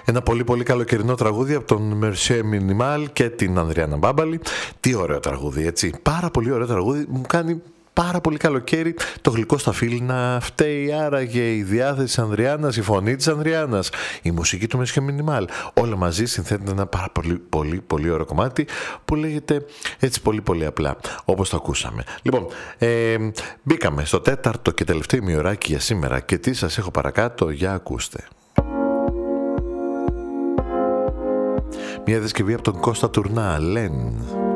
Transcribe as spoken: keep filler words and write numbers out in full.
Ένα πολύ πολύ καλοκαιρινό τραγούδι από τον Mercier Minimal και την Ανδριάννα Μπάμπαλη. Τι ωραίο τραγούδι, έτσι. Πάρα πολύ ωραίο τραγούδι. Μου κάνει πάρα πολύ καλοκαίρι το γλυκό στα φύλλα να φταίει άραγε η διάθεση της Ανδριάννας, η φωνή της Ανδριάννας, η μουσική του Mercier Minimal. Όλα μαζί συνθέτουν ένα πάρα πολύ πολύ πολύ ωραίο κομμάτι που λέγεται έτσι πολύ πολύ απλά, όπως το ακούσαμε. Λοιπόν, ε, μπήκαμε στο τέταρτο και τελευταίο ημιωράκι για σήμερα και τι σας έχω παρακάτω, για ακούστε. Μια διασκευή από τον Κώστα Τουρνά, Λεν.